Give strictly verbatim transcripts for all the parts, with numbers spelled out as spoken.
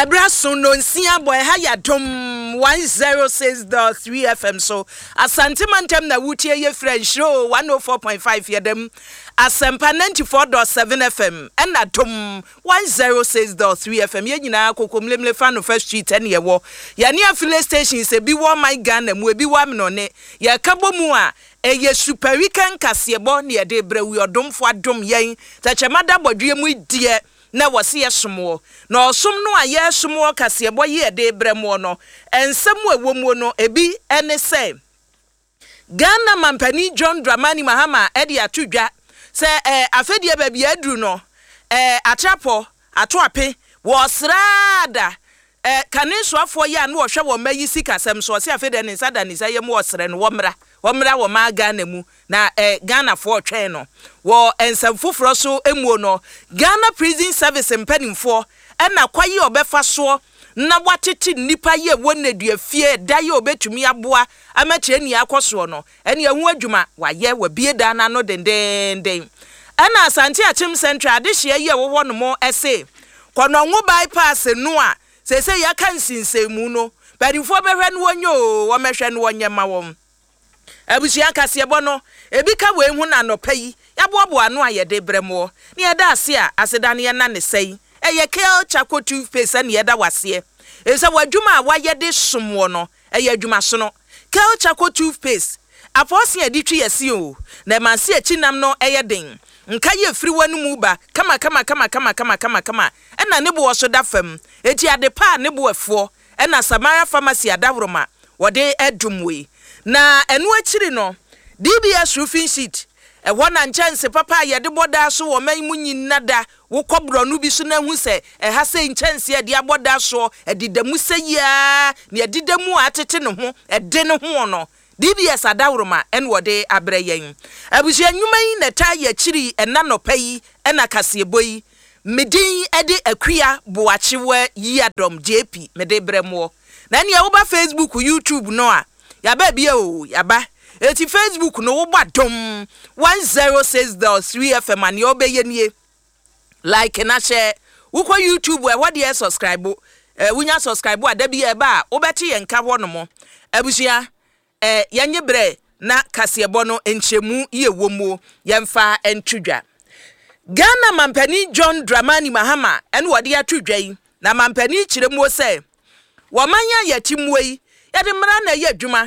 Ebraso no nsia boy ha ya dom one oh six point three F M so Asante Mantem na wutie ye friend show one oh four point five ye dem Asempa ninety-four point seven F M and na dom one oh six point three F M ye nyina kokomlemle fa no first street ene ye wo ya ne affiliate station se bi wo my Ghana mu bi wa me no ne ye kabo mu a eye super weekend kasebo ne ye de brewu odomfo adom yen tachemada bodwe mu die na wose yesomo na osom no aye somo kasebo ye de bremo no ensem ewomu no ebi ene se Ghana mampani John Dramani Mahama edi atudwa se eh afedie ba bia aduru no eh atrapo atoape wo srada eh kaninsoafo ye anu ohwe wo mayi sikasem so se afede ne sada ne saye mu osre no wo mra wo mra wo ma Ghana mu na eh Ghana fo twen no wo ensem foforo so emuo no Ghana Prison Service mpanimfo ena kwaye obefa so na watete nipa ye wonadua fie da ye obetumi aboa amache ni akoso no ene ehu adwuma waye wabie da na no dendenden ana Asante Achim Central adehye ye wo no mo ese kono nwo bypass no a sese ya kan sinsemu no badifo behwe no wonyo wo mehwe no wonyema wom abusia kasebo no ebi ka we hu na no payi ya boabo ano ayede bremo ne yeda ase a asedane ye na ne sei eye kel chako toothpaste ne yeda wase esa wadwuma a wayede somwo no eye adwuma so no kel chako toothpaste aposi editwi yesi o na manse achinam no eye den nka ye firi wanu mu ba kama kama kama kama kama kama kama ena ne bo so da fam eti ade pa ne bo afo ena Samara Pharmacy adavroma wode edumwe na enu akiri no D B S roofing sheet e wona nchance papa ye de boda so wo man mu nyinada wo kobro no bi so na hu se e ha se nchance e de aboda so e didamu seya ne didamu atete ne ho e de ne ho no D B S adawroma en wode abreyen abusu anwuma yi na ta ya chiri ena nopai ena kaseboyi medin ede akua boachewa yiadom J P mede bremo na ne wo ba Facebook YouTube no a ya ba bia o ya ba eti Facebook no wo ba dom one oh six point three F M ani obeye nie like na share wo ko YouTube e wode e subscribe e wunya subscribe ada bia ba wo beti ye nka ho no mo abusua eh yanye bre na kasebo no enchemu ye womo yemfa entudwa Ghana mampani John Dramani Mahama en wode atudwa na mampani kiremu se wo manya yatimwe yade mra na ye adwuma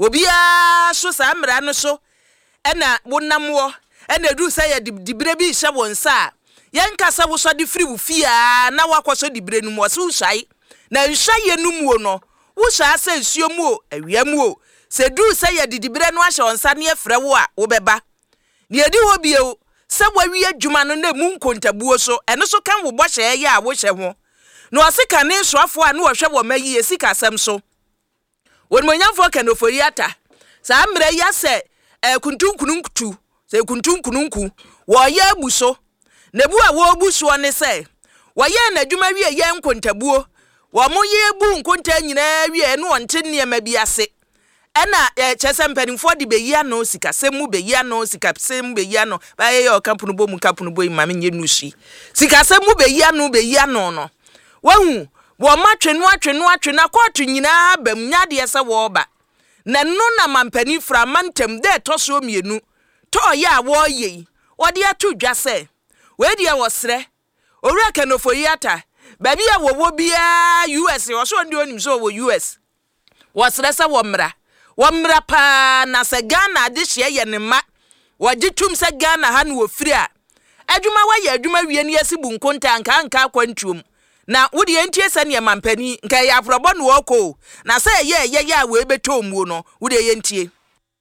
obia so sa mra no so ena wonamwo ena du sa ye dibre bi hye wonsa yenkasa wo so de firi wo fia na wakoso dibre nu mo so hwai na hwaye nu mu no wo hwa sa nsuo mu o awia mu o se du sa ye dibre no ahye wonsa ne efre wo a wo beba ne edi ho bie se wawi adwuma no na mu nkontabuo so eno so kan wo bohye ye a wo hye ho no asika ne soafo a no wo hwe wo mayi esika asem so wonmonyamfo kanoforiata sa amre ya se eh kuntunkununkutu se kuntunkununku wo ye abuso nebu a wo abuso ne se wo ye na adwuma wie ye nkontabuo wo mo ye bu nkonta nyina wie no onte ne ma bi ase ena eh chesempanimfo de beyi ano sikasemu beyi ano sikasemu beyi ano ba ye yo kampunu bo mu kampunu bo imame nye nushi sikasemu beyi ano beyi ano no wahu wo matwenu atwenu atwenu akotu nyina bam nyade ese wo ba na no na mampani fra mantem de toso mienu to ya wo ye wode atudwa se we de wo sre owura kanoforiata ba bia wo wo bia U S wo so ndi onim so wo U S wo sre se wo mra wo mra pa na se Ghana de hye ye ne ma wagitum se Ghana ha no wo firi a adwuma wa ye adwuma wie ne yesibu nkonta anka anka kwantuom na wodi entie se ne mampani nka ya afrobo no woko na se ye ye ya we beto mu no wodi entie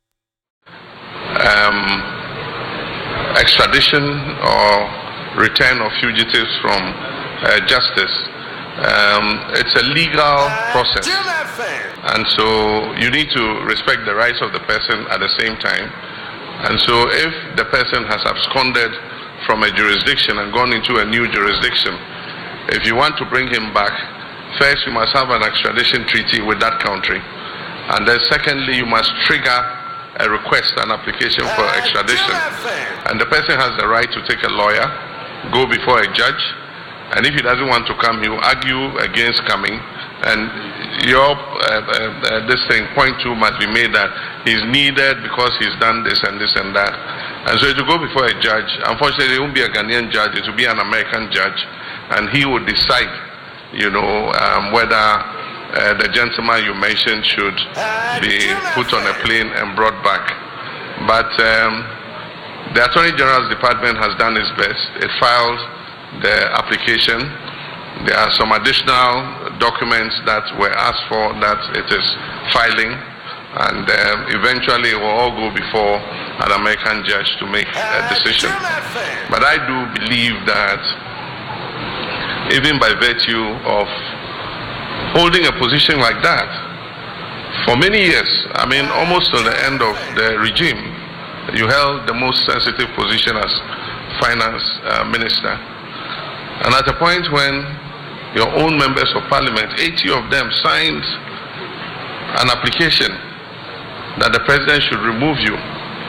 um extradition or return of fugitives from uh, justice. Um, it's a legal process, and so you need to respect the rights of the person at the same time. And so if the person has absconded from a jurisdiction and gone into a new jurisdiction, if you want to bring him back, first you must have an extradition treaty with that country, and then secondly you must trigger a request, an application for extradition, and the person has the right to take a lawyer, go before a judge, And if he doesn't want to come, he will argue against coming. And your uh, uh, this thing, point two, must be made that he's needed because he's done this and this and that. And so it will go before a judge. Unfortunately, it won't be a Ghanaian judge, it will be an American judge. And he will decide, you know, um, whether uh, the gentleman you mentioned should be put on a plane and brought back. But um, the Attorney General's Department has done its best. It filed the application. There are some additional documents that were asked for that it is filing, and um, eventually it will all go before an American judge to make a decision. But I do believe that even by virtue of holding a position like that for many years, I mean almost to the end of the regime, you held the most sensitive position as finance uh, minister. And at a point when your own members of parliament, eighty of them, signed an application that the president should remove you,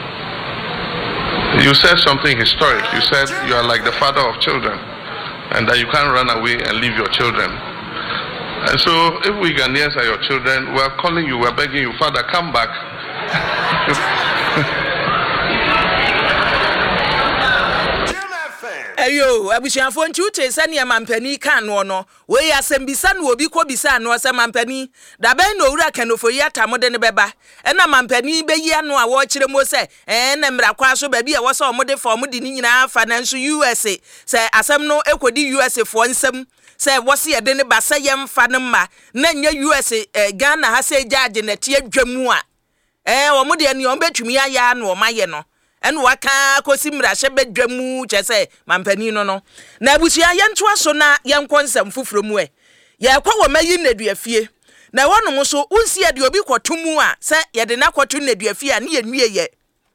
you said something historic. You said you are like the father of children and that you can't run away and leave your children. And so if we Ghanaians are your children, we're calling you, we're begging you, Father, come back. Ayo, abusiafo nchuche sani ya mampani kan no we ya sembisa no obi ko bisa no se mampani da ben no owura kanofo yi atamode ne beba e na mampani be yi ano a wo kire mo se eh na mra kwa so ba bi e wo so omode fo omode ni nyina finance U S A se asem no ekodi U S A fo nsem se wo se ye de ne ba se ye mfa ne ma na nya U S A eh, Ghana ha se judge na tie dwamu a eh omode ni ombetumi aya no o maye no en waka kosi mrahye bedwamu chese mampani no no na abusia yento aso na yenkonsem fufuro mu e ye kwa wo mayi naduafie na wono so unsi ye de obi kwotomu a se ye de na kwoto naduafie a ne ye nwie ye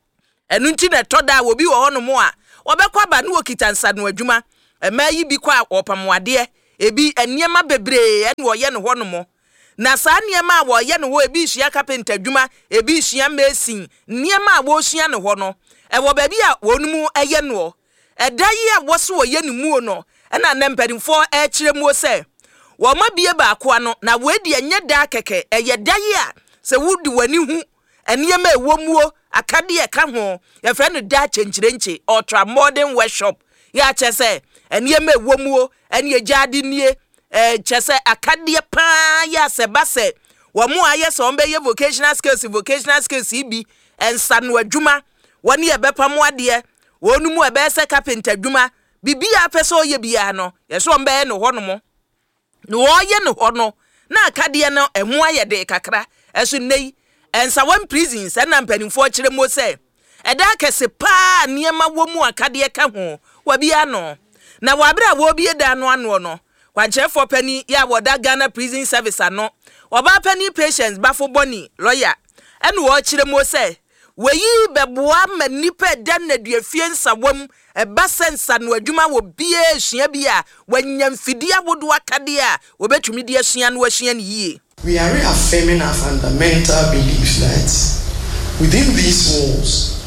enu nti na toda obi wo hono mu a obekwa ba ne okitansa no adwuma e mayi bi kwa opamwade ebi eniema bebre en wo ye ne hono mu na saa niema a wo ye ne ho ebi hia carpenter adwuma ebi hia mason niema a wo hia ne ho no e wo ba bi a wonumu eye no e dayi a wo so ye ne mu no e na na mpadimfo e kire mu se wo ma bie ba ko ano na wo edi enye da keke e ye dayi a se wudi wani hu eniema e wo muo akade e ka ho ye fre no da chenchirenchi ultra modern workshop ya chese eniema e wo muo ene ye jade nie eh chese akade pa ya se base wo mu aye so mbe ye vocational skills vocational skills ibi ensa no adwuma woni e bepam ade wonu mu e be se carpenter adwuma bibia pese oye bia no ye so mbe no hono mo no oye no hono na akade no emu aye de kakra eso nei ensa one prisons na mpanimfo kire mo se eda kese pa niema wo mu akade ka ho wa bia no na wabra wo bia da no ano no kwanchefo pani ya woda Ghana Prison Service ano oba pani patients bafo boni lawyer ene wo kire mo se weyi beboa manipa dan na duafie nsawam e basensa no adwuma wo bie hia bia wanyamfidi awodo akade a obetumi de ahia no ahia ne yie. We are reaffirming our fundamental belief that within these walls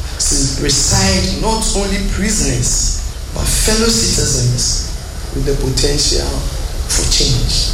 reside not only prisoners but fellow citizens with the potential for change.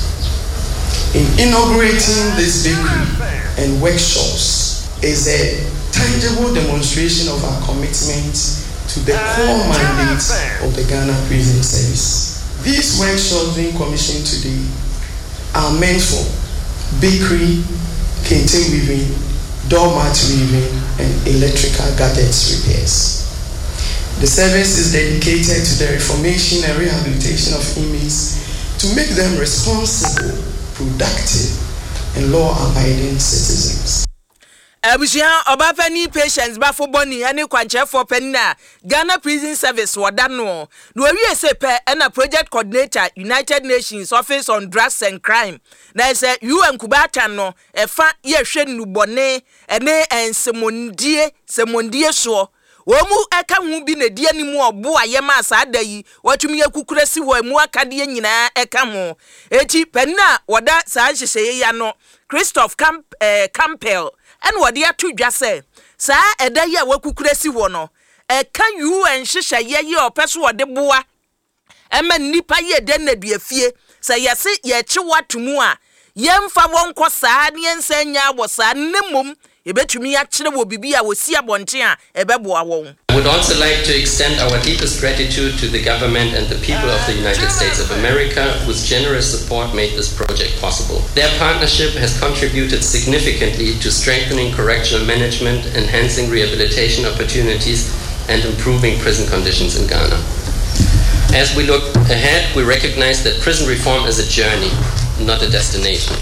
In inaugurating this bakery and workshops is a tangible demonstration of our commitment to the core mandate of the Ghana Prison Service. These workshops being commissioned today are meant for bakery, kente weaving, doormat weaving, and electrical gadgets repairs. The service is dedicated to the reformation and rehabilitation of inmates to make them responsible, productive, and law-abiding citizens. Abusia obapani patients bafo boni ane kwanchefo penna Ghana Prison Service wadano no wi se pe na project coordinator United Nations Office on Drugs and Crime na se U N kubata no efa ye hwe nubone ene ensemondie semondie so womu eka hu bi na die animu obo ayema asada yi watumi akukurasi wo mu akade nyina eka ho eti penna wada sa hyehyeye ya no Christoph Camp eh, Campbell en wode atu dwa se sa eda ye wakukurasi wo no eka U N hyehyeye ye opeso wode boa ema nipa ye den na duafie se yese ye kye watomu a yemfa wonko saa ne ensa nya abosa nemom ebetumi ya kire wo bibia wo si abonte a ebeboa won. I would also like to extend our deepest gratitude to the government and the people of the United States of America, whose generous support made this project possible. Their partnership has contributed significantly to strengthening correctional management, enhancing rehabilitation opportunities, and improving prison conditions in Ghana. As we look ahead, we recognize that prison reform is a journey, not a destination.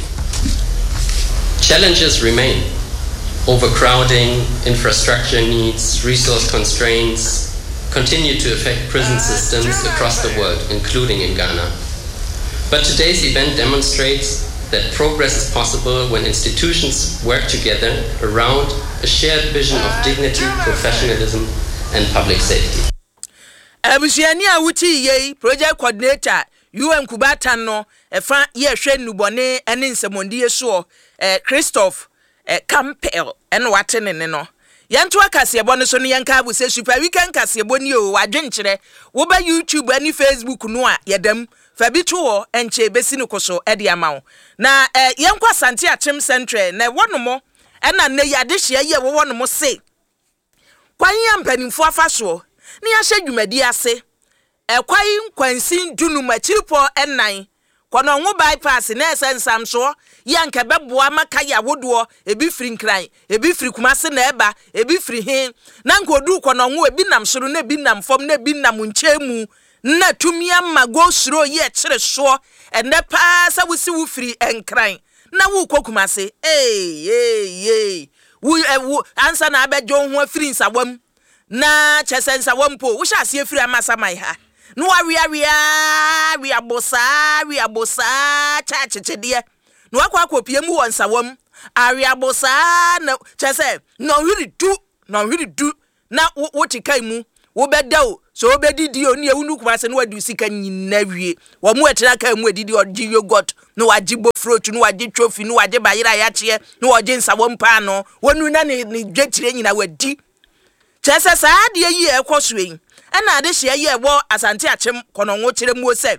Challenges remain. Overcrowding, infrastructure needs, resource constraints continue to affect prison systems across the world, including in Ghana. But today's event demonstrates that progress is possible when institutions work together around a shared vision of dignity, professionalism, and public safety. Abusiani awuti ye project coordinator U N Kubata no efa ye hwe nubone ene nsemondi so eh Christoph eh Campbell ene watene ne no yanto akasebo no so no yanka abuse super weekend kasebo ni o wadwenkyere wo ba YouTube ani Facebook no a yedam fa bi to ho enche besi no koso e de amawo na eh yenkwa sante achem central na wonomo ena ne yade hye ye wo wonomo se kwan ya mpanimfo afaso ni ahye dwumadi ase ekwai nkwansin dunu machiripo enan kono nwo bypass na esensam so yanka beboa maka ya wodo ebi firi nkran ebi firi kumase na eba ebi firi hin na nkodu kono nwo ebi nam soro na ebi nam fom na ebi nam nchemu na tumia mago suro ye kire so ene pa sa wusi wu firi enkran na wu kokumase eh eh eh wu ansa na abejo ho afiri nsawam na chesensa wampo wo sha se afiri amasa mai ha no awia wia wia bosa wia bosa cha chechede no akwa akopie mu wonsa wam awia bosa na chese no hiri du no hiri du na wo tikai mu wo bedao so wo bedidi oni ewunu kumase no wadu sika nyina wie wo mu etira kai mu edidi oji yogurt no wajibo fruit no waji trophy no waji bayira ya chie no waji nsa wam pa no wonu na ni dwetire nyina wadi chese saa de yi ekwosoe ana ade hye ye wo asante achem kono nwo kire mu ose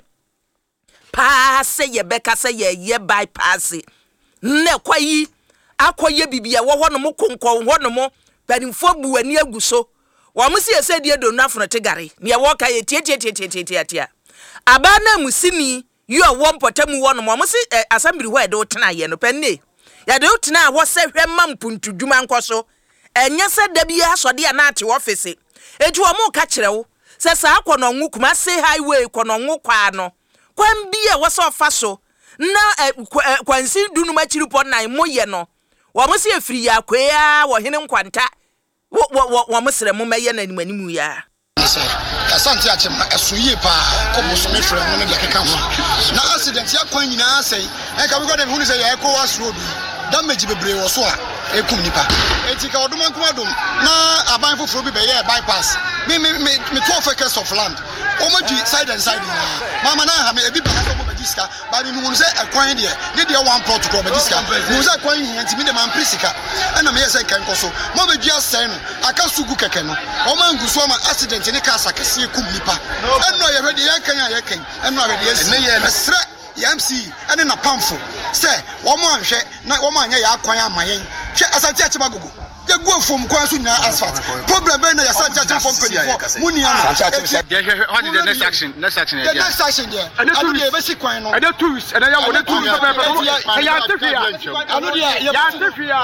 pass ye beka se ye ye bypass ne kwayi akoye bibia wo ho no mo konkon ho no mo panimfo bu ani aguso wo mo se ese die do na afro tegare ne wo ka ye tie tie tie tie tie tie aba na musini yo wo mpotamu wo no mo se asambiri ho e de utena ye no penne ya de utena wo se hwe mampuntu dwuma nkoso enye se da bia asode na ate office etu omo ka kire wo se sa akono nwu kuma se highway kono nwu kwa no kwam bia wo so fa so na kwansi dunu ma chiripo nan moye no wo mo se efiri ya kwea wo hene nkwanta wo wo mo sere mo meye na animanimu ya asante achem esoye pa kobo so me frɛ no ne de keka ho na accident ya kwan nyina sei e ka we go dem hu ni say ya ECOWAS road damage bebre wo so a ekum nipa etika odoma nkum adom na aban foforo bi be ye bypass me me me twelve acres of land o ma gi side and side mama na ha me ebi ba so mo bagiska ba ni hu say ekwan de ne de one plot ko bagiska hu say ekwan hi anti me de man prisika na me say kan ko so mo be gi asai no aka sugu keke no o ma ngu so ma accident ne ka sakase ekum nipa enno ye hwede ye kan ya kan enno hwede ye ne ye sre M C ene na pamfo say wo mo anhwe na wo mo anya ya kwan amayen hwe asante achema gogo ye go fom kwan so nya asphalt problem be na ya asante achema fom twenty-four muni ana what is the next action next action the next action there anu dey be si kwan no and the tourists and ya the tourists be be ya tefia anu dey ya tefia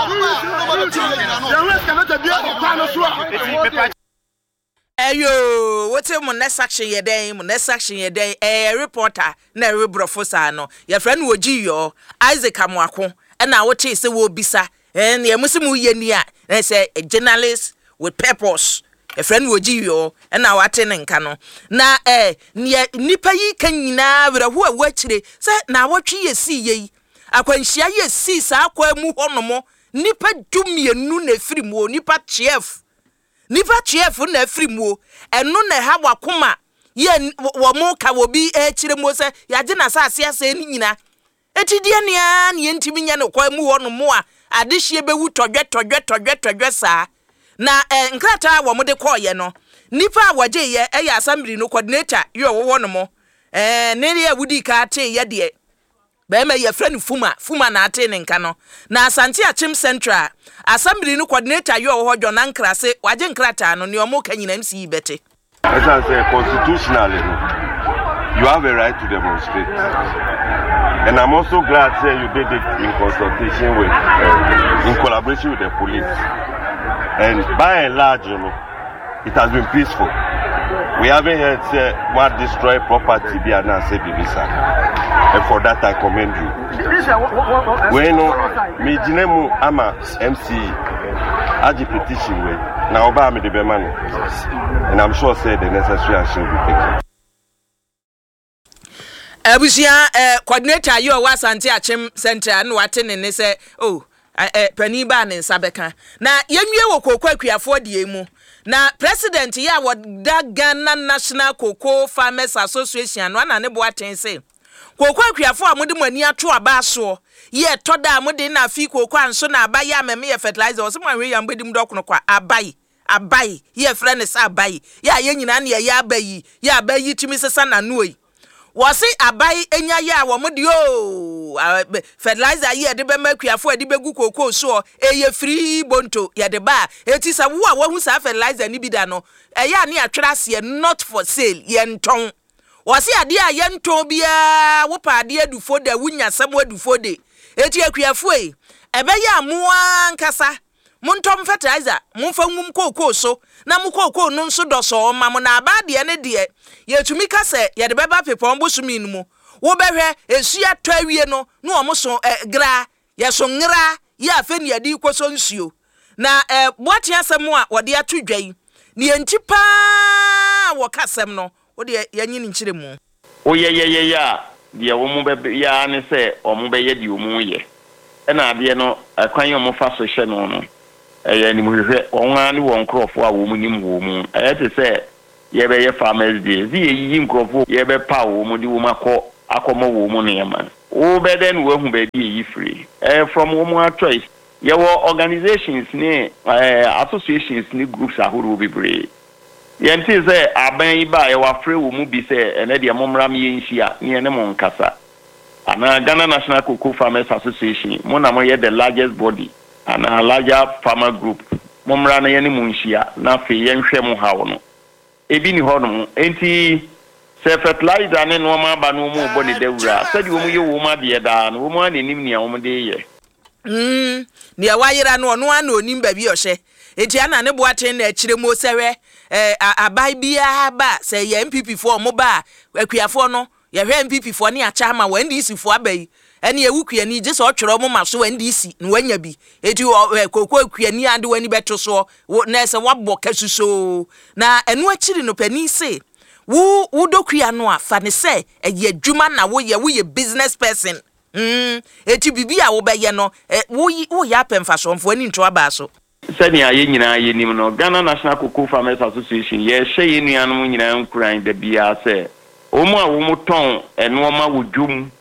the rest cannot be on kwan so a Eyo, what's your next action ye day, my next action ye day, a reporter, na rebrofosano, your friend Wojiyo, Isaac Amwako, and now what is the Wobisa, and the Musimu Yenia, and say a journalist with purpose, a friend Wojiyo, and now attending cano. Na eh, near Nipa ye can na with a who watch it, say now what ye see ye. I can share ye see Sakwa Muhonomo, Nipa do me a noon a free mo, Nipa chef. Nipa chef na afrimu eno na ha wakoma ye wo mo ka wo bi e kire mo se ya je na asase ase ni nyina etidie nea ne ntimi nya no kwa mu ho no mo a adehie bewu todwe todwe todwe todwe saa na eh, nkrata wo mo de koye no nipa a waje ye e ya assembly no coordinator ye wo wo no mo eh ne ye wudi ka te ye de be ma ye friend fuma fuma na ate ne nka no na Asante Achim Central assembly no coordinator yo ho John Ankra se waje nkrata no ne omo ka nyina M C bete. As I say, constitutionally, you have a right to demonstrate. And I'm also glad that you did it in consultation with, uh, in collaboration with the police. And by and large, you know, it has been peaceful. We haven't heard say what destroy property be an answer visa. And for that I commend you. We know me jinemu ama M C aji petition we na oba me de be man. And I'm sure say the necessary action will be taken. Abusia eh coordinator yo wa Asante Achim Central no wate ne ne say oh eh pani ba ne nsabeka na yenwie wo kokwa akuafo de emu na president ya woda Ghana National Cocoa Farmers Association no na ne bo aten say kokwa akuafo amode mani ato aba so ye toda amode na afi kokwa anso na aba ya meme ye fertilizer o se manwe ya mbedim dokono kwa abai abai ye friend is abai ya ye nyina ne ya abai ya abai timi sesa na nuoi wasi abai enya ya wo mode o fertilizer ye de be makuafo de begu kokoo so eye free bonto ye de ba eti sa wo a wo hu sa fertilizer ni bida no eya ne atwera se not for sale ye nton wasi ade a ye nton bia wo pa ade adufo da wunya sam adufo de eti akuafo e ebe ya moa nkasa muntom fertilizer munfa ngum kokoo so na mu kokoo no nso doso ma mo na aba de ne de yetumi ka se ye de beba pepon bosumi nmu wo behwe esua twawie no no omo so gra ye so ngra ye afeni ye di koso nsuo na eh boati asem a wode ato dwan ne entipa wo kasem no wo de yanyi ni nkire mu o ye ye ye ya de wo mu be ya ne se omo be ye di omu ye e na ade no akwan omo fa so hye no no eh ni mu hwe onwa ne won krofo a wo mu nim wo mu eh te se ye be ye farmers day zi ye yi nkrofo ye be pa wo mu di wo makọ akomo wo mu ne man wo be den wo hu be di yi free eh from wo mu choice ye wo organizations ne eh associations ne groups ahoro be bre ye nti se aban yi ba ye wa free wo mu bi se ene de momra me ye nhia ne ne mo nkasa ana Ghana National Cocoa Farmers Association mo na mo ye the largest body and a larger farmer group momra na ye ne mo nhia na fe ye nhwe mo hawo no ebi ni hono enti se fertilizer ne no ma ba no mu bo ne dawura sadi wo mu ye wo ma de da no wo mu anim nia wo mu de ye mm ni awayira no no ana onim ba bi ohye enti ana ne boaten na akire mo sewe eh abai bia ba se ye M P P fo mo ba akuafo no ye hwe M P P fo ne acha ma wa N D C fo abai ene ewukuani je so otwero mo ma so N D C no wanya bi eti kokko akuani ande wani beto so na se wabo kasuso na enu akiri no pani se wo wo dokua no afa ne se eye adwuma na wo ye wo ye business person mm eti bibi a wo beye no wo wo ya pemfa so mfo ani nto aba so sani aye nyina ye nim no Ghana National Cocoa Farmers Association ye hye ye nuanom nyina nkuran da bia se omo a wo moton eno ma wodwum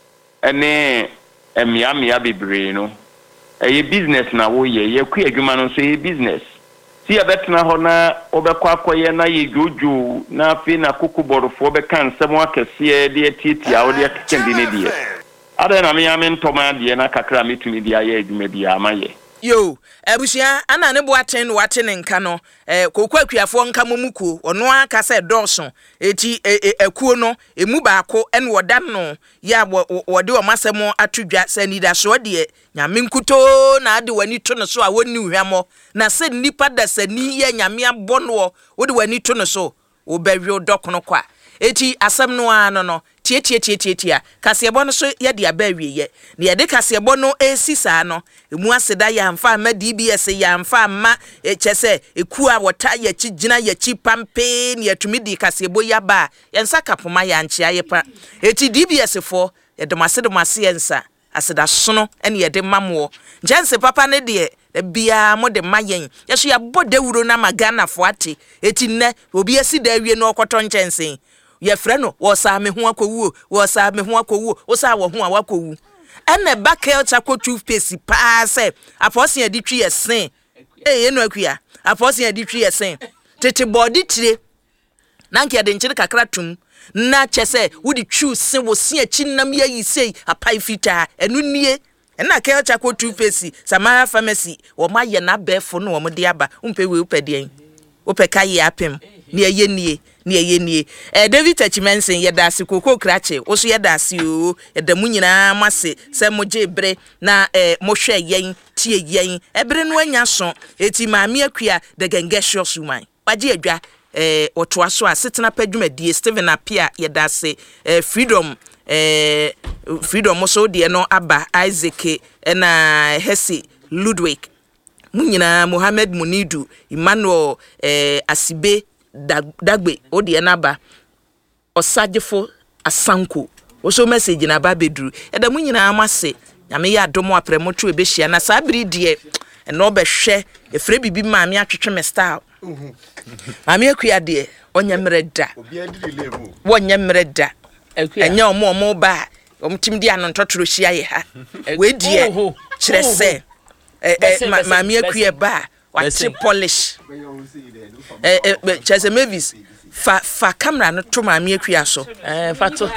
ene emia mia bebre no eye business na wo ye ye ku adwuma no so ye business si ya betna ho na obekwa akoye na ye jojo na afi na kokoborofo be kan nsem akese de atiti a wo de kendi ne die ada na me ya me ntoma de na kakra metumi de aye adwuma bi amaye yo abusia ana ne boaten no wate ne nka no eh kokwa akuafo nka momuko ono aka se dɔso eti akuo no emu baako ene woda no ya wode o masemo atodwa sanida so de nyame nkuto na ade wani to no so a woni hwamo na se nipa da sani ye nyame abɔ no wode wani to no so wo bɛwe dɔkono kwa eti asem no ano no tie tie tie tie tie kasebo no so ye de aba wieye na ye de kasebo no esisa no emu aseda ya mfa ma D B S ya mfa ma echese eku a wota ya chigina ya chi pampe na yatumi di kasebo ya ba yensa kapoma ya nchia ye pa eti D B S fo ye de masede mase yensa aseda sono ene ye de mamwo njense papa ne de bia mo de mayen yeso ya bodawuro na magana fo ate eti nne obi esi da wie no okoto njense ye freno wo sa me ho akowu wo sa me ho akowu wo sa wo ho akowu ene bakel chako toothpaste pa se aposin adi twi esen eh eno akua aposin adi twi esen tete body tire na nke de nchire kakra tum na chese wo di choose wo se achi nam ya yi sei apai fita enu nie na ka chako toothpaste Samara pharmacy wo ma ye na befo no wo de aba umpe we upede ope ka ye apem ne ye nie ne ye nie eh David Tachimensen ye da se kokoko krache wo so ye da se o ye da mu nyina mase se mo je bre na eh mo hwe yen tie yen ebre no anya so eti maami akua de gengesho suman waje adwa eh otoa so a setena padwumadie Stephen Apia ye da se eh freedom eh freedom so de no aba Isaac na Hesi Ludwig munyina Mohammed Munidu Emmanuel eh Asibe Dagbe odi na ba Osagefo Asanko oso message na ba bedru eda munyina amase nyame ya domo apremoto ebehia na sabiri de na obehwe efre bibi maami atwetwe me style maami akua de onya mreda wonya mreda enya omo omo ba omtim di anontotoro hia ye ha we die kire se maami akua ba wati polish eh eh chese Mavis fa fa camera no to maami akua so eh fa to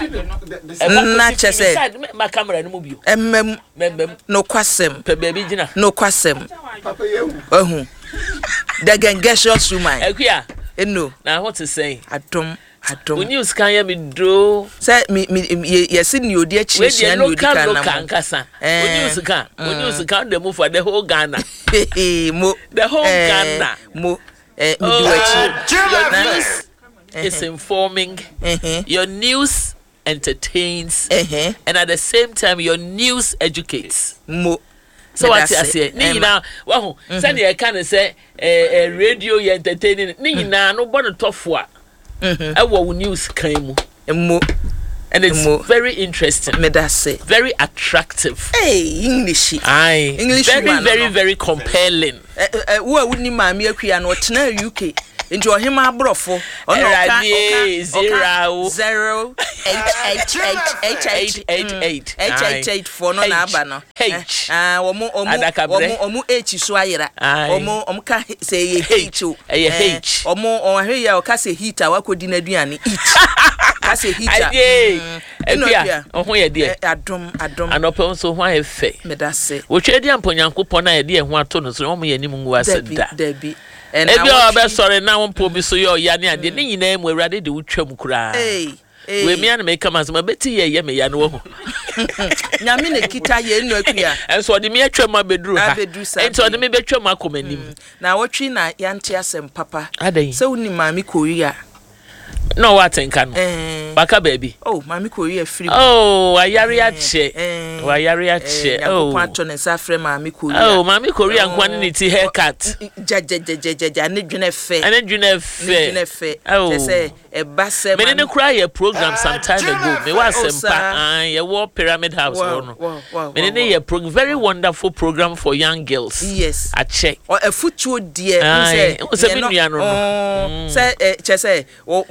na chese ma camera no mu bio emmem no kwasem pe baby gina no kwasem papa yehu ohu the gengesho suman akua eno na what to say adom adom when you scan ya me draw say me yes ni odi a chi hia ni odi kana mo nkasa when you scan when you scan the move for the whole Ghana mo the whole Ghana mo eh me do achi is informing your news entertains uh-huh. and at the same time your news educates mo so what I say ni na wahu say dey can say eh radio you entertaining ni na no bono tofo a eh wo news kan mu mo and it's Mo. very interesting me that say very attractive hey English aye English very man, very no. very compelling eh eh wo a wuni maami akua no tena U K Into ohima abrofo ono ka zero zero eight eight eight eight eight eight eight for no na aba no H ah omo omo omo omo H so ayira omo omo ka say H o H omo ohwe ya o ka say heater wakodi na aduane eat ka say heater ebia ohun ye de adom adom anopon so ho afa me da say wo twedi amponyankopon na ye de ho ato no so omo ye nim ngu aseda debi ebi o be sorry na won po bi so ye o ya ne ade ni nyina emu awurade de wutwam kura eh we mi an me kama so beti ye ye me ya no wo nyame ne kita ye enu akua enso de me atwam abeduru ha enso de me betwam akomanim na wotwi na yante asem papa se woni maami Korea no what nka no eh baka baby oh maami Korea free oh ayari ache eh ayari ache oh pato ne sa frɛ maami Korea oh maami Korea nkwan ni ti haircut ja ja ja ja ja ne dwene fe ane dwene fe dwene fe te say e ba se me ne kura ye program some time ago me was sempa an ye wo Pyramid House no me ne ye program very wonderful program for young girls yes ache o afutuo die say say me nua no say che say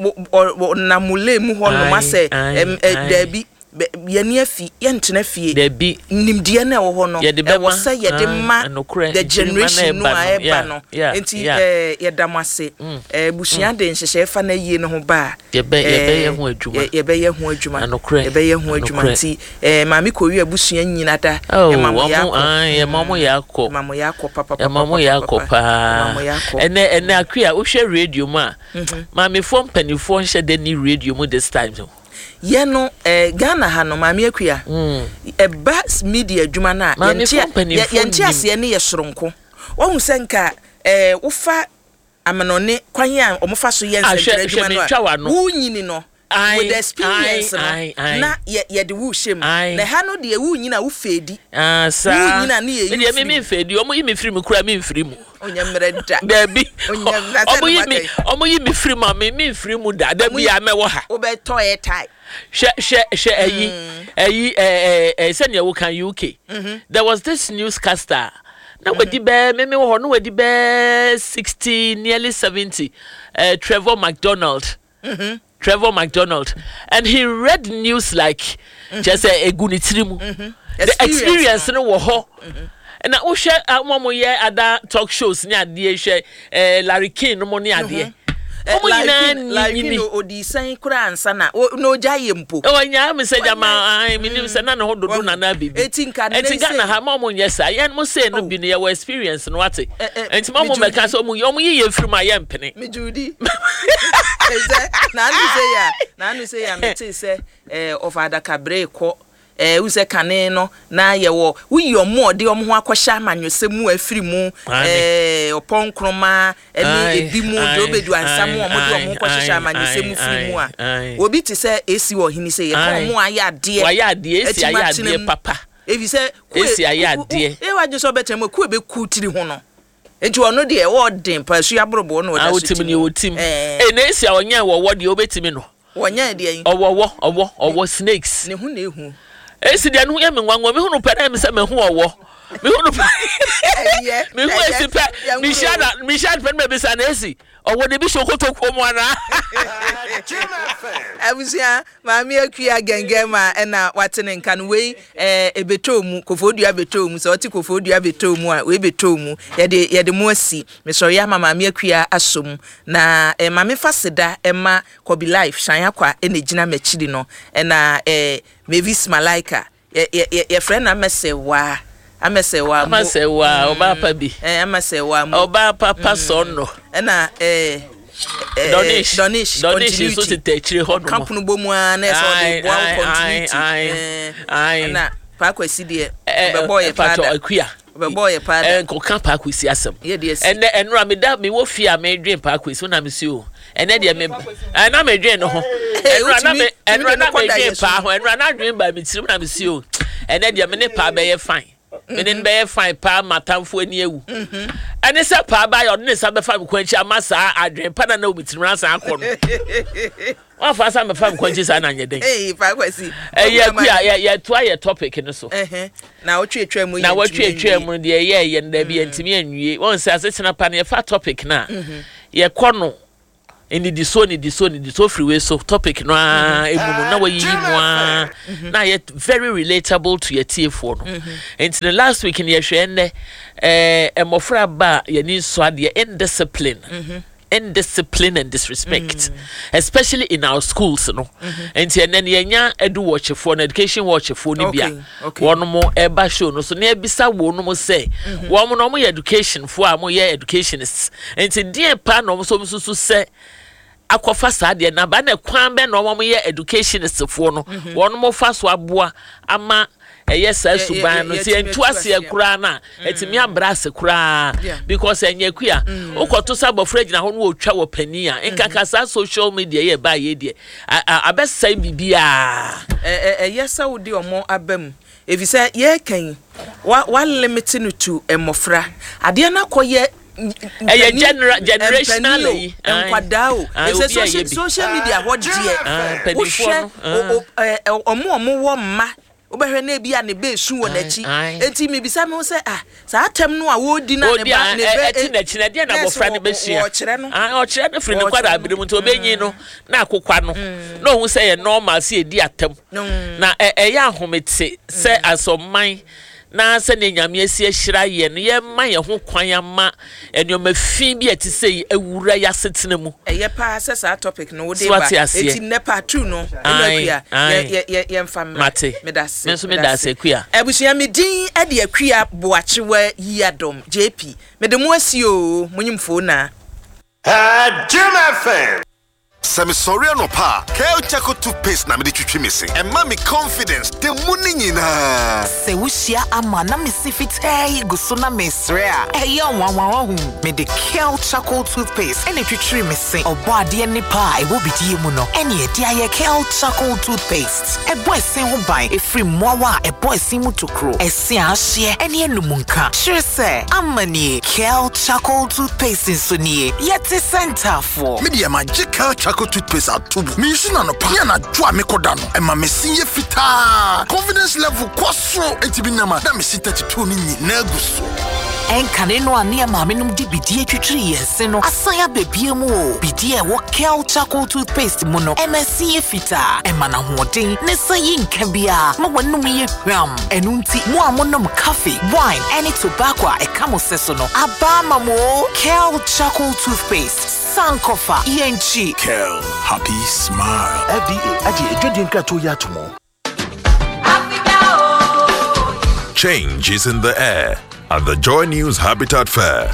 na mule mu ho no ma say dabi yeni afi yentena fie dabi nimdie na wo ho no e wo say ye de ma the generation no a eba no enti eh ye damase eh busuan de nhyehyɛ fa na yie no ho ba ye be ye be ye ho adwuma ye be ye ho adwuma ye be ye ho adwuma nti eh maami Korea busuan nyina da e mamu ya ah ye mamu ya akọ mamu ya akọ papa papa mamu ya akọ pa ene ene akua wo hwɛ radio mu a maami fo mpanifo nhye de ni radio mu this time so ye no eh Ghana ha no maami akua mm e ba media adwuma na yenti yenti ase ne ye soronko wo hu senka eh wo fa amanone kwan a omofa so ye nsentire adwuma no wo nyini no with the experience na ye de wo shem na ha no de wo nyina wo fedi ah sa wo nyina na ye me me me fedi omo yi me firi mu kura me mfiri mu onya mreda dabi omo yi me omo yi me firi mu me me mfiri mu da dabi ya me wo ha wo be to e tai she she she ayi ayi eh eh send you can U K there was this newscaster na wedi be me me wo no wedi be sixty nearly seventy uh, Trevor McDonald mhm Trevor McDonald and he read news like mm-hmm. just a egunitirimu mm-hmm. the experience no wo ho and na wo hwe amomo ye other talk shows ni ade hwe eh Larry King no mo ni ade Omo nyina like no odisan kura ansa na no jaye mpo. O nya me se jama ai minim se na ne ho dodo na na bibi. Etinka na etinka na ha ma mo nye sa yan mo say no bi ne your experience no ate. Enti ma mo me ka so mo yo mo ye free ma ye mpene. Me Judy. Na anu say ya, na anu say ya me say say eh of adaka break ko eh use kane no na ye wo wi omo de omo ho akwhya manwesemu afiri mu eh oponkroma ene ebi mu do bedu ansam omo de omo kwhya manwesemu firi mu a obi ti se esi wo hini se ye omo ayade wa ayade esi ayade papa evi se esi ayade e wa jeso betem ku ebe ku tiri ho no enti ono de e wo den pa su abrobo no da su tim ni otim e na esi a onye wo wo de obetimi no wonya de yin owo wo owo owo snakes ne hu na ehu esi de anu ye me nwanwa me hu no pere me se me hu owo me hu no eh me hu esi pe mi shada mi shada pe me be sa na esi owo de bi shokoto ko mu ana abusia maami akua gengema na watene nkan we eh ebetomu kofodua betomu so oti kofodua betomu a we betomu ye de ye de mu asi me so ya maami akua asom na eh maami faseda ema Kobi Life shan akwa enegina machidi no na eh Mavis Malaika ye ye ye friend na mesewa amesewa amesewa oba pa bi eh amesewa mo oba papa sonno na eh Donish Donish Donish so te chire ho no kampuno bomu na so de boa continuity eh na pa kwasi de be boy pa da akua be boy pa da eh ko kan pa kwasi asem ene enura me da me wo fi a me dwen pa kwasi na me si o ene de me na me dwen no ho enura na me enura na me dwen pa ho enura na dwen ba me tirim na me si o ene de me ne pa be ye fine me ne be fine pa matamfo ani ewu ane se pa ba yo ne se be fa me kwanchi amasa adwen pa na na obitim ransa akọ no wa fa sa me fa me kwanchi sa na nyeden eh fa kwasi eh ya ku ya ya to aye topic no so eh na wo twetwa mu na wo twetwa mu de ye ye nda bi antimi anwie won se asechena pa na fa topic na ye kọ no eni di so ni di so ni di so freeway so topic no a emuno na wayi mu a na yet very relatable to your T F no and the last week in your hwe eh emofra ba ye ni so ade indiscipline indiscipline and disrespect mm. especially in our schools no mm-hmm. and then yenya edu watch for education watch for ni bia won mo eba show no so na ebisa wo no mo say won mo no mo education for am ye educationists and dear pa no so so so say akofa saade na ba na kwan be no mo ye educationists for no won mo fa so aboa ama eye sa suban no se entu ase akura na etimi abra ase kura because enye kua ukoto sabofre gina ho no otwa wo pani a enkakasa social media ye ba ye de abesa bibia eh eh yesa wo de omo abam efise ye kan wa wa limit no to emofra ade na koye eye general generationally enkwada o social social media what die wo hwe omo omo wo mma obehwe na bia ne be su wo nachi enti me bisa me say ah sa atem no a wo di na ne ba ne be eti na china dia na bofra ne be sua ah o kire no firi ne kwada abirim nti obenyi no na akokwa no no hu say normal se edi atem na e ya ahomete say asoman na se ne nyame asi ahira ye no ye ma ye ho kwan ama enyoma fi bi ati sei awura ya setena mu eye pa se sa topic no wo de ba eti ne pa two no enakua ye ye ye mfam me das me so me das akua abusua me din e de akua boachewa yiadom J P me de mu asi o munyimfo na ah Jim F M Semi sorry no pa. Kale Chaco toothpaste na me de twitwi missing. And mommy confidence the money nyina. Se wushia ama na me sifite go so na mesre a. Eh yo wan wan hu. Me de Kale Chaco toothpaste and twitwi missing. Obo ade ni pa e wo bidie mu no. Ene e dia ye Kale Chaco toothpaste. E boy sen ho ban e free mowa e boy sin mu tokro. E se ahye ene enumunka. Sure say amani Kale Chaco toothpaste so nie. Yet center for. Me de magical Chaco toothpaste atubu. Me use na no pa na dwa me koda no. E ma me sinye fita. Confidence level kwaso enti bi na ma. Na me sin thirty-two ni na guso. Enkane no ane ma me num di bidie twitwiri yense no. Asaya bebie mu o. Bidie wo Kale Chaco toothpaste mu no. E ma sinye fita. E ma na hoden ne sayi nka bia. Ma wanum ye hwam. Enu nti mo amonom coffee, wine, any tobacco e kamo seso no. Aba ma mo Kale Chaco toothpaste. Sankofa, Yenchi. Kel, happy smile. F D A, Aji, Ejodin Krato Yatumo. Change is in the air at the Joy News Habitat Fair.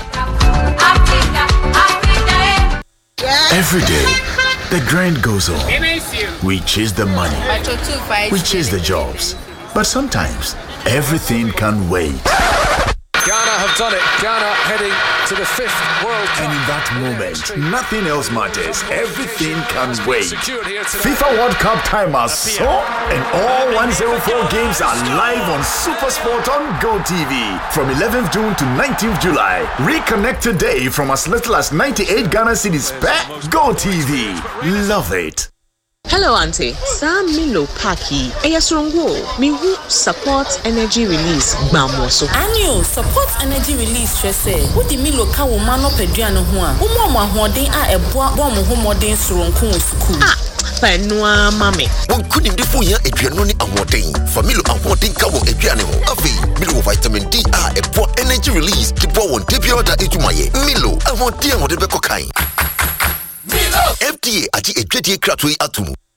Every day, the grind goes on. We chase the money. We chase the jobs. But sometimes, everything can wait. Ghana have done it. Ghana heading to the fifth World Cup. And in that moment, nothing else matters. Everything can wait. FIFA World Cup time has so, and all one hundred four games are live on SuperSport on GoTV from eleventh June to nineteenth July. Reconnect today from as little as ninety-eight Ghana cedis per GoTV. Love it. Hello, Auntie. Sam Milo Paki. Eyasrongo. Mihu support energy release. Bamoso. Annual support energy release. Trese. Udi Milo ka wumano peduano hua. Umo mwa huodin a ebwa bomu humodin suronku usuku. Ah. Penua mami. Won kunim de fo ya eduano ni ahoden. Familo ahoden ka won eduane ho. Afi, Milo vitamin D a ebwa energy release. Kibo won debut da ejumaye. Milo ahoden ho de bekokan. F D A ati edwedie kratoi atumu.